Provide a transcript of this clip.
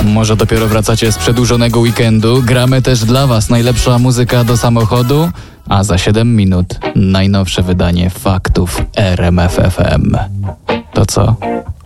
Może dopiero wracacie z przedłużonego weekendu. Gramy też dla Was najlepsza muzyka do samochodu, a za 7 minut najnowsze wydanie faktów RMF FM. To co?